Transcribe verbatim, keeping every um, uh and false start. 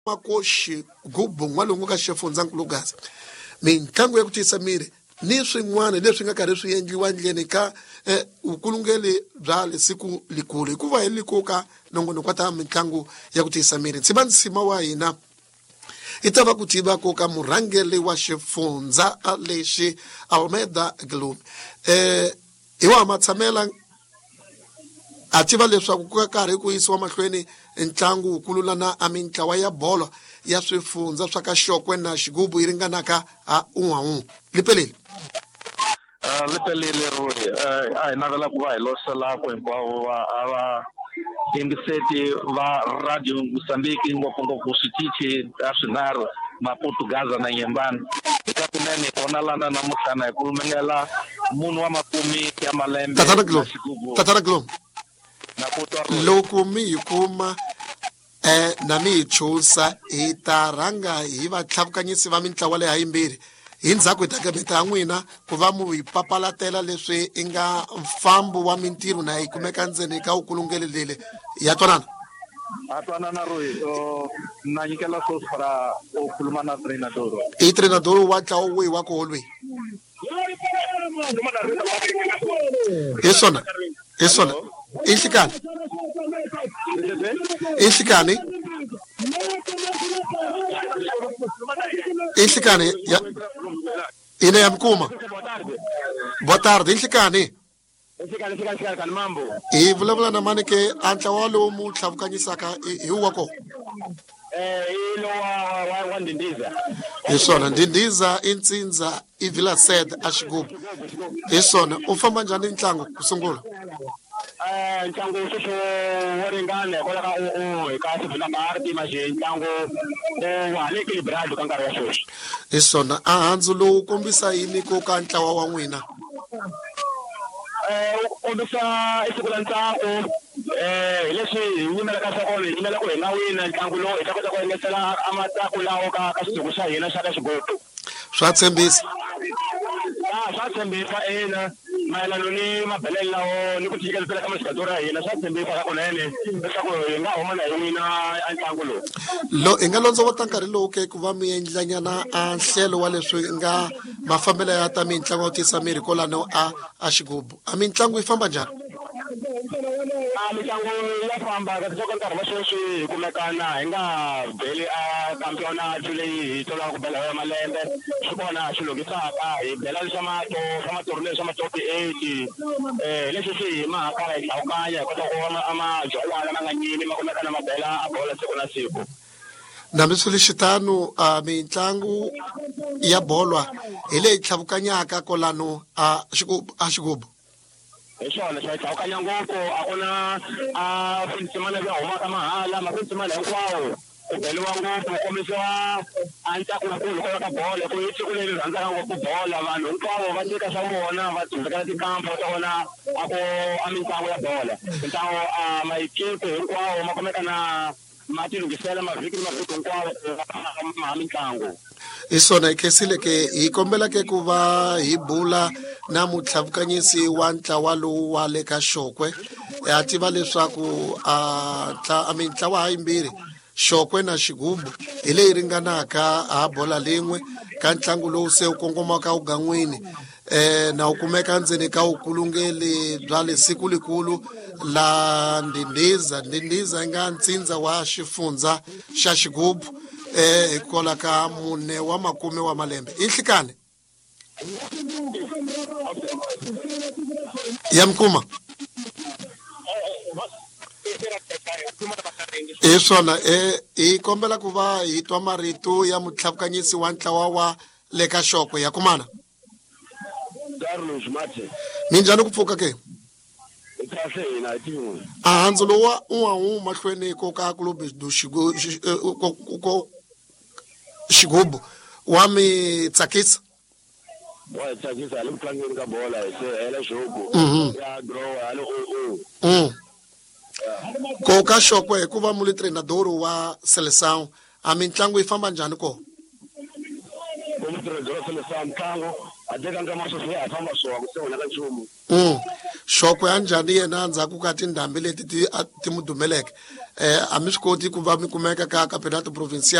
makoshi gubu n'walungu ka xifundzankulu gasi mitlangu ya ku tiyisa miri ni swin'wana leswi nga karhi swi endliwa ndleni ka eh, vukulungeli bya le siku likulu hikuva hi likoka nongonoko wa ta mitlangu ya ku tiyisa miri tsiba nsima wa hina i ta va ku tiva koka murhangeli wa xifundza lexi Almeida Gloom eh i wa matshamela a tiva leswaku ku karhi ku yisiwa mahlweni ntlangu kulula na amintlawa ya bolo ya swifundza swa ka Xokwe na Xigubu yi ringanaka a un'we lipeleli Uh, lipeleli ruri uh, a hi navela ku va hi losela ku hinkwavo va va yingiseti va radio Mozambique ngopfungopfu switichi a swinharhu maPortugaza na Nyembani eka kunene hi vonalana namuhlana hi kulumengela munhu wa makumi ya malembe tatara Gloom tatara Gloom na kutwa loko mi hi kuma eh na mi hi chusa hi ta rhanga hi va tlhavukanyisi va mitlawa leyi hayimbirhi hi ndzhaku hi ta gabeta n'wina ku va mu hi papalatela leswi i nga mfambo wa mintirho na hi kumeka ndzeni ka ukulungeli lele ya twanana a twanana royi na nyikela source para u khuluma na trainador i trainador wa ntlawa wihi wa koho lweyi hi swona hi swona i nhlikani i nhlikani i nhlikani ya ine ya mikuma boa tarde i nhlikani hi vulavula na mani ke a ntlawa lowu mu tlhavukanyisaka hi wa koho hi swona Ndindiza i ntsindza i Villa Sede a Xigubu hi swona u famba njhani ntlangu ku sungula eh ntlangu sweswo wo ringana hikwalaho ka u hi ka sivula marti maje ntlangu wa le equilibrado ka nkarhi wa sweswi hi swona a handzu lowu kombisa yini ko ka ntlawa wa n'wina eh u kombisa isiku la ntlangu eh hi leswi hi yimelaka swakona hi yimela ku hi nga wina ntlangu lowu hi ta kota ku engetela amatsaku lawo ka ka xidzuku xa hina xa ka Xigubu swa tshembisa ah swa tshembisa ina mayelana ni mabelelo lawo ni ku tshikelela ka masikatora hina swa tshembisa ka kunene leswaku hi nga huma na hi wina a ntlangu lowu lo hi nga londzovota nkarhi lowu ke ku va mi endlanyana a nhlelo wa leswi nga mafambelo ya ta mitlangu yo tisa miri kolano a a Xigubu a mitlangu yi famba njhani a mitlangu ya famba ka tsoko nkarhi wa sweswi hi kumekana hi nga beli a campionato leyi hi tolaka ku bela ya malembe swi kona swi logisaka hi bela leswa mato swa matorneyo swa matop eight eh leswi swi hi mhaka hi hlawukanya hi kota ku vona amajwalana ma nga nyini ma kumekana ma bela a bola siku na siku na miswilixitano a mitlangu ya bolwa hi leyi tlhavukanyaka kolano a Xigubu a Xigubu hi swona swi hlawukanya ngopfu a ku na a finsimana ya humaka mahala mafinsimana hinkwawo ku beliwa ngopfu ku kombisiwa a ntsako wukulu ka bola ku hi siku leri rhandzaka ngopfu bola vanhu hinkwavo va nyika swa vona va tsundzekela tikampo ta vona a ku a mitlangu ya bola mitlangu a maekipe hinkwawo ma kumeka na ma tilungisela mavhiki ni mavhiki hinkwawo ma mitlangu hi swona hi khesile ke hi kombela ke ku va hi bula na mutlhavukanyisi wa ntlawa lowu wa le ka Xokwe ha tiva leswaku a mitlawa hayimbirhi Xokwe na Xigubu hi leyi ringanaka ha bola lin'we ka ntlangu lowu se u kongomaka ugan'wini eh na u kumeka ndzeni ka ukulungeli bya le siku likulu la Ndindiza Ndindiza nga ntsindza wa xifundza xa Xigubu eh hikola ka mune wa makume wa malembe i nhlikani ya mkuma hi swona eh hi kombela ku va hi twa marito ya mutlhavukanyisi wa ntlawa wa le ka Xokwe ya kumana Carlos Mate minjhani ku pfuka ke kahle hina tin'we a handzu lowa un'we mahlweni ko ka club do Xigubu Xigubu wa mi tsakisa wa tsakisa le tlangeni ka bola se hele Xigubu ya draw halo o mm ko ka Xokwe hikuva muli trainador wa seleção a mitlangu yi famba njhani ko umutirezero sele sa mkango adeka nga masofi afamba so akusewona kanchumu mm shoko yanjani yena ndzhaku ka tindhambi leti ti ti mudumeleke eh a mi swi koti ku va mi kumeka ka campeonato provincial